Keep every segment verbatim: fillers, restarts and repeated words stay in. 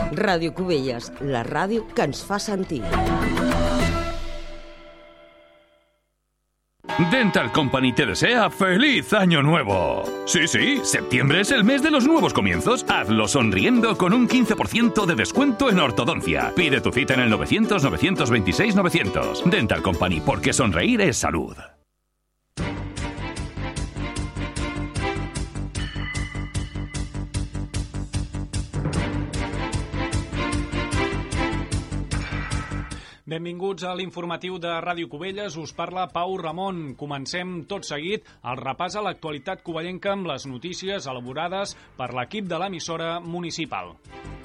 Ràdio Cubelles, la ràdio que ens fa sentir. Dental Company te desea ¡Feliz Año Nuevo! Sí, sí, septiembre es el mes de los nuevos comienzos. Hazlo sonriendo con un quince por ciento de descuento en ortodoncia. Pide tu cita en el novecientos, novecientos veintiséis, novecientos. Dental Company, porque sonreír es salud. Benvinguts a l'informatiu de Ràdio Cubelles. Us parla Pau Ramon. Comencem tot seguit el repàs a l'actualitat covellenca amb les notícies elaborades per l'equip de l'emissora municipal.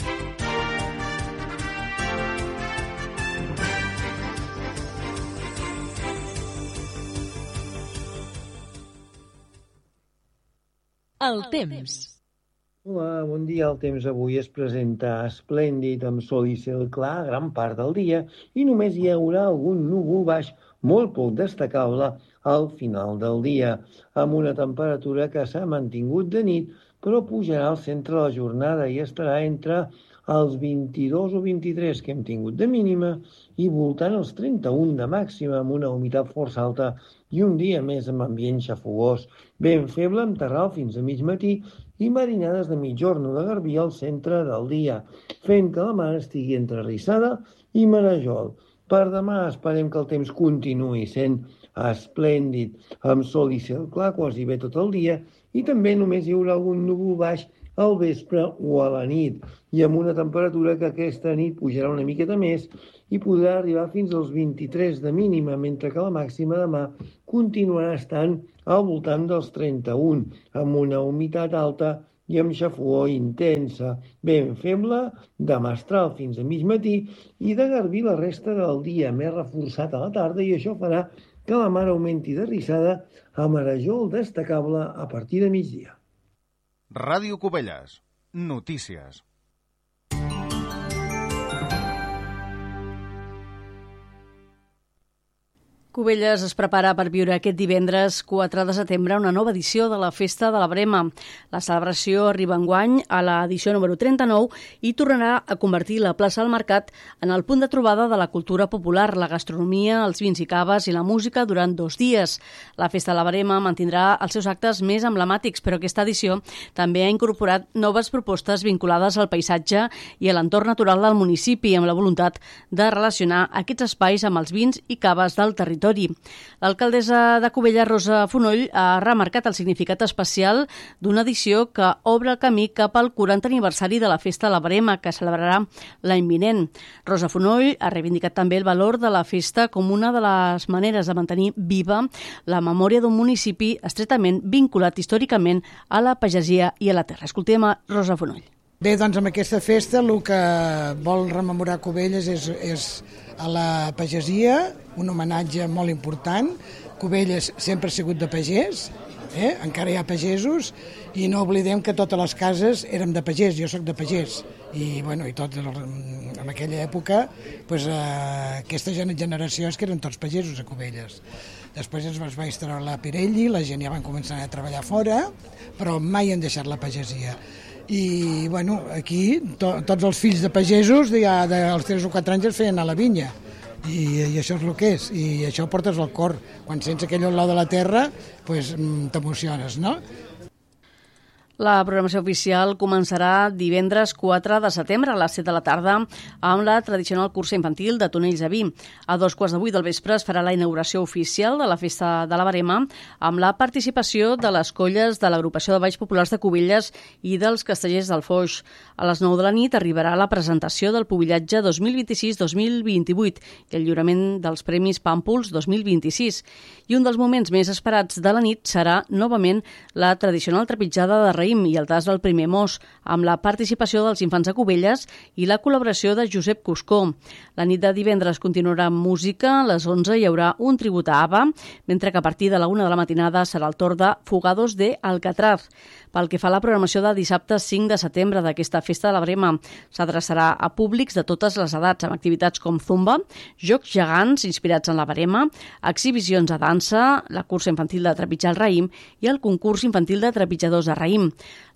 El temps. Hola, bon dia. El temps avui es presenta esplèndid, amb sol i cel clar gran part del dia i només hi haurà algun núvol baix molt poc destacable al final del dia, amb una temperatura que s'ha mantingut de nit, però pujarà al centre de la jornada i estarà entre els vint-i-dos o vint-i-tres que hem tingut de mínima i voltant els trenta-un de màxima, amb una humitat força alta i un dia més amb ambient xafogós, ben feble amb terral fins a mig matí i marinades de mitjorn o de garbí al centre del dia, fent que la mar estigui entre Rissada i Marajol. Per demà esperem que el temps continuï sent esplèndid, amb sol i cel clar quasi bé tot el dia i també només hi haurà algun núvol baix al vespre o a la nit, i amb una temperatura que aquesta nit pujarà una miqueta més i podrà arribar fins als vint-i-tres de mínima, mentre que la màxima demà continuarà estant al voltant dels trenta-un, amb una humitat alta i amb xafogor intensa, ben feble, de mestral fins a mig matí i de garbí la resta del dia, més reforçat a la tarda, i això farà que la mar augmenti de rissada a Marajol destacable a partir de migdia. Ràdio Cubelles. Notícies. Cubelles es prepara per viure aquest divendres quatre de setembre una nova edició de la Festa de la Brema. La celebració arriba enguany a l'edició número trenta-nou i tornarà a convertir la plaça del Mercat en el punt de trobada de la cultura popular, la gastronomia, els vins i caves i la música durant dos dies. La Festa de la Brema mantindrà els seus actes més emblemàtics, però aquesta edició també ha incorporat noves propostes vinculades al paisatge i a l'entorn natural del municipi, amb la voluntat de relacionar aquests espais amb els vins i caves del territori. L'alcaldessa de Cubelles, Rosa Fonoll, ha remarcat el significat especial d'una edició que obre el camí cap al quarantè aniversari de la Festa de la Brema, que celebrarà l'any vinent. Rosa Fonoll ha reivindicat també el valor de la festa com una de les maneres de mantenir viva la memòria d'un municipi estretament vinculat històricament a la pagesia i a la terra. Escoltem a Rosa Fonoll. Bé, doncs amb aquesta festa el que vol rememorar Cubelles és, és a la pagesia, un homenatge molt important. Cubelles sempre ha sigut de pagès, eh? Encara hi ha pagesos, i no oblidem que totes les cases érem de pagès, jo sóc de pagès, i, bueno, i tot, en aquella època pues, eh, aquesta generació és que eren tots pagesos a Cubelles. Després ens va instal·lar la Pirelli, la gent ja van començar a treballar fora, però mai han deixat la pagesia. I bueno, aquí to, tots els fills de pagesos ja dels tres o quatre anys es feien a la vinya i, i això és el que és, i això ho portes al cor. Quan sents aquell olor de la terra pues, t'emociones, no? La programació oficial començarà divendres quatre de setembre a les set de la tarda amb la tradicional cursa infantil de tonells a vi. A dos quarts de vuit del vespre es farà la inauguració oficial de la Festa de la Brema amb la participació de les colles de l'Agrupació de Balls Populars de Cubelles i dels Castellers del Foix. A les nou de la nit arribarà la presentació del pubillatge dos mil vint-i-sis dos mil vint-i-vuit i el lliurament dels Premis Pàmpols dos mil vint-i-sis. I un dels moments més esperats de la nit serà novament la tradicional trepitjada de raïm i el tas del primer mos, amb la participació dels infants de Cubelles i la col·laboració de Josep Cuscó. La nit de divendres continuarà amb música, a les onze hi haurà un tribut a ABBA, mentre que a partir de la una de la matinada serà el torn de Fugados de Alcatraz. Pel que fa a la programació de dissabte cinc de setembre d'aquesta Festa de la Brema, s'adreçarà a públics de totes les edats, amb activitats com zumba, jocs gegants inspirats en la Brema, exhibicions de dansa, la cursa infantil de trepitjar el raïm i el concurs infantil de trepitjadors de raïm.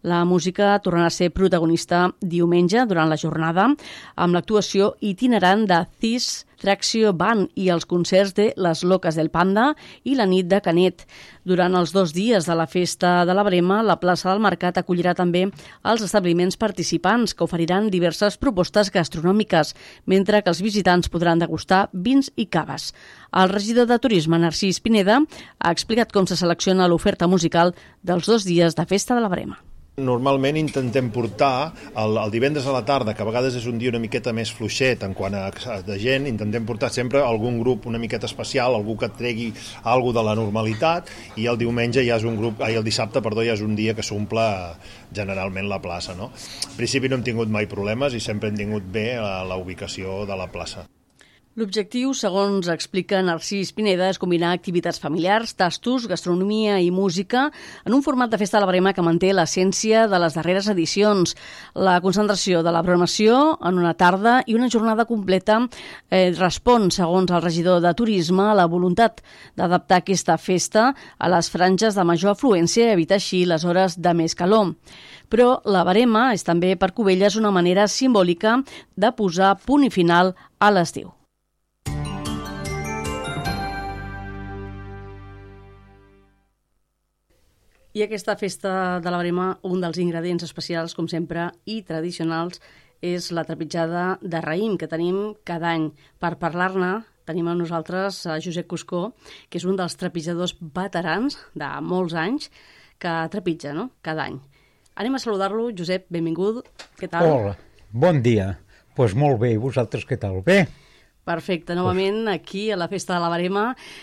La música tornarà a ser protagonista diumenge durant la jornada amb l'actuació itinerant de Cis Tracció Band i els concerts de Les Loques del Panda i la nit de Canet. Durant els dos dies de la Festa de la Brema, la plaça del Mercat acollirà també els establiments participants que oferiran diverses propostes gastronòmiques, mentre que els visitants podran degustar vins i caves. El regidor de Turisme, Narcís Pineda, ha explicat com se selecciona l'oferta musical dels dos dies de Festa de la Brema. Normalment intentem portar el, el divendres a la tarda, que a vegades és un dia una miqueta més fluixet en quant a de gent, intentem portar sempre algun grup una miqueta especial, algú que et tregui alguna de la normalitat, i el diumenge ja és un grup, ai, el dissabte, perdó, ja és un dia que s'omple generalment la plaça, no? En principi no hem tingut mai problemes i sempre hem tingut bé la ubicació de la plaça. L'objectiu, segons explica Narcís Pineda, és combinar activitats familiars, tastos, gastronomia i música en un format de Festa de la Brema que manté l'essència de les darreres edicions. La concentració de la programació en una tarda i una jornada completa eh, respon, segons el regidor de Turisme, a la voluntat d'adaptar aquesta festa a les franges de major afluència i evitar així les hores de més calor. Però la Brema és també per Cubelles una manera simbòlica de posar punt i final a l'estiu. I aquesta Festa de la Brema, un dels ingredients especials, com sempre, i tradicionals, és la trepitjada de raïm, que tenim cada any. Per parlar-ne, tenim amb nosaltres a Josep Cuscó, que és un dels trepitjadors veterans de molts anys, que trepitja, no?, cada any. Anem a saludar-lo. Josep, benvingut. Què tal? Hola, bon dia. Doncs pues molt bé, i vosaltres què tal? Bé? Perfecte, novament aquí a la Festa de la Brema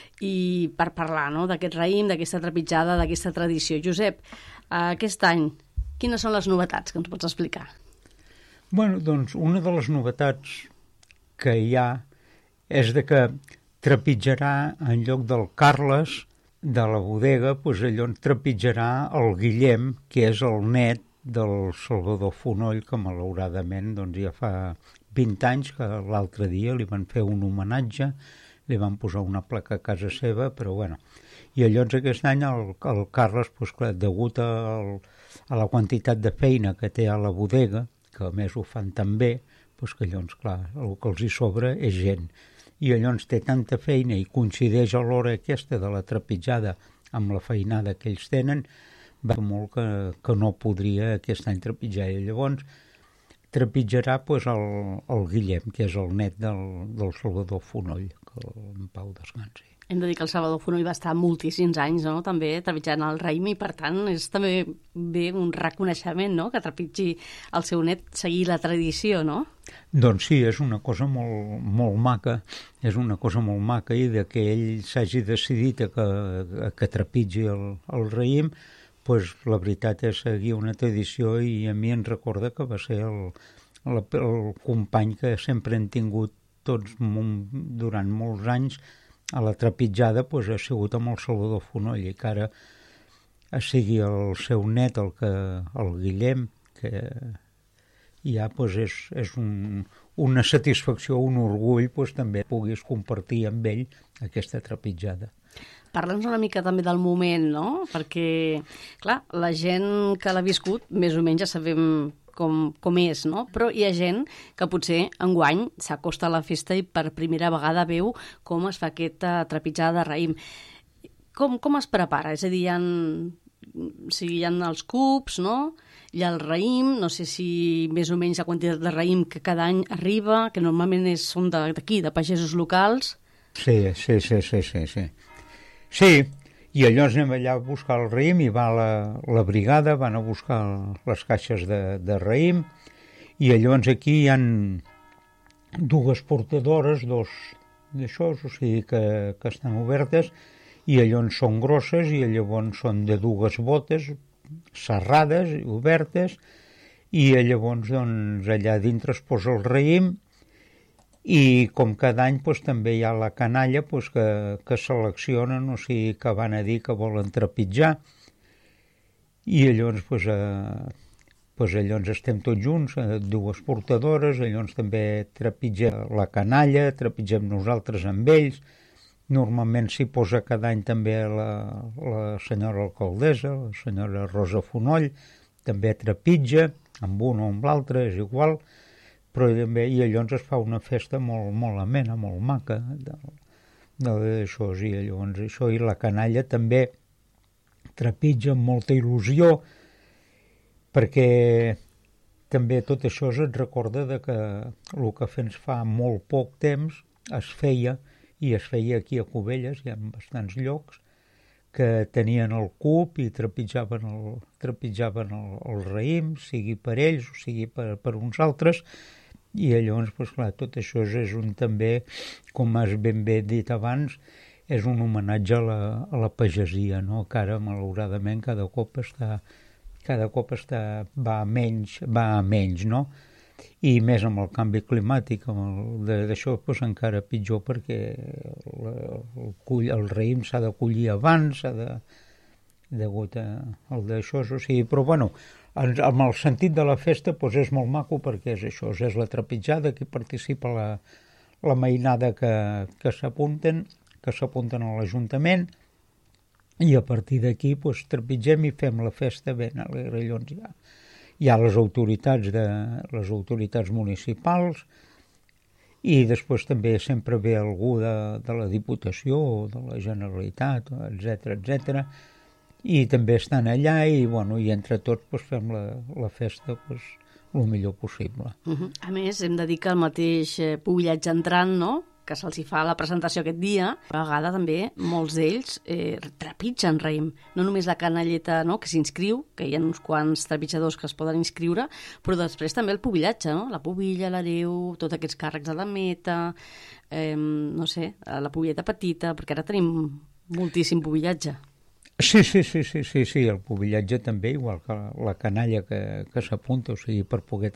i per parlar, no?, d'aquest raïm, d'aquesta trepitjada, d'aquesta tradició. Josep, aquest any, quines són les novetats que ens pots explicar? Bueno, doncs una de les novetats que hi ha és de que trepitjarà en lloc del Carles de la bodega, doncs allò trepitjarà el Guillem, que és el net del Salvador Fonoll, que malauradament doncs, ja fa vint anys, que l'altre dia li van fer un homenatge, li van posar una placa a casa seva, però bueno. I llavors aquest any el, el Carles, doncs, clar, degut al, a la quantitat de feina que té a la bodega, que a més ho fan tan bé, doncs que llavors, clar, el que els hi sobra és gent. I llavors té tanta feina i coincideix a l'hora aquesta de la trepitjada amb la feinada que ells tenen, va molt que, que no podria aquest any trepitjar. I llavors trepitjarà pues, el, el Guillem, que és el net del, del Salvador Fonoll, que en pau descansi. Hem de dir que el Salvador Fonoll va estar moltíssims anys, no?, també trepitjant el raïm, i per tant és també bé un reconeixement, no?, que trepitgi el seu net, seguir la tradició, no? Doncs sí, és una cosa molt, molt maca, és una cosa molt maca, i de que ell s'hagi decidit a que, a que trepitgi el, el raïm, pues, la veritat és seguir una tradició, i a mi em recorda que va ser el, el, el company que sempre hem tingut tots durant molts anys a la trepitjada, pues, ha sigut amb el Salvador Fonoll, i que ara sigui el seu net, el, que, el Guillem, que ja pues, és, és un, una satisfacció, un orgull, pues, també puguis compartir amb ell aquesta trepitjada. Parla'ns una mica també del moment, no? Perquè, clar, la gent que l'ha viscut, més o menys ja sabem com, com és, no? Però hi ha gent que potser enguany s'acosta a la festa i per primera vegada veu com es fa aquesta trepitjada de raïm. Com, com es prepara? És a dir, hi ha, o sigui, hi ha els cubs, no?, hi ha el raïm, no sé si més o menys la quantitat de raïm que cada any arriba, que normalment és, són d'aquí, de pagesos locals. Sí, sí, sí, sí, sí, sí. Sí, i llavors anem allà a buscar el raïm, i va la, la brigada, van a buscar les caixes de, de raïm, i llavors aquí hi ha dues portadores, dos d'això, o sigui que, que estan obertes, i llavors són grosses, i llavors són de dues botes, serrades, obertes, i llavors doncs, allà dintre es posa el raïm, i com cada any doncs, també hi ha la canalla doncs, que, que seleccionen, o sigui que van a dir que volen trepitjar, i llavors, doncs, eh, doncs, llavors estem tots junts, eh, dues portadores, llavors també trepitgem la canalla, trepitgem nosaltres amb ells, normalment s'hi posa cada any també la, la senyora alcaldessa, la senyora Rosa Fonoll, també trepitja, amb un o amb l'altre, és igual, però també, i llavors es fa una festa molt, molt amena, molt maca, d'això, i llavors això, i la canalla també trepitja amb molta il·lusió, perquè també tot això et recorda de que el que fins fa molt poc temps es feia, i es feia aquí a Cubelles, hi ha bastants llocs, que tenien el cub i trepitjaven el, trepitjaven el, el raïm, sigui per ells o sigui per, per uns altres, i llavors, pues, clar, tot això és, és un també, com has ben bé dit abans, és un homenatge a la, a la pagesia, no? Que ara, malauradament, cada cop està, cada cop està, va a menys, va a menys, no? I més amb el canvi climàtic, amb el, d'això pues, encara pitjor, perquè el, el, el, el raïm s'ha de collir abans, s'ha de, degut a, al d'això, o sigui, però bueno, en, amb el sentit de la festa pues, és molt maco, perquè és això, és la trepitjada, que participa la, la mainada que, que s'apunten, que s'apunten a l'Ajuntament, i a partir d'aquí pues, trepitgem i fem la festa ben alegre. Llavors ja hi ha les autoritats, de, les autoritats municipals, i després també sempre ve algú de, de la Diputació o de la Generalitat, etcètera, etcètera, i també estan allà i, bueno, i entre tots pues, fem la, la festa pues, el millor possible. Uh-huh. A més, hem de dir que el mateix pubillatge entrant, no?, que se'ls hi fa la presentació aquest dia, a vegada també molts d'ells eh, trepitgen raïm. No només la canalleta, no?, que s'inscriu, que hi ha uns quants trepitjadors que es poden inscriure, però després també el pubillatge, no?, la pubilla, l'hereu, tots aquests càrrecs de la meta, eh, no sé, la pubilleta petita, perquè ara tenim moltíssim pubillatge. Sí, sí, sí, sí, sí, sí, el pubillatge també, igual que la canalla que, que s'apunta, o sigui, per poder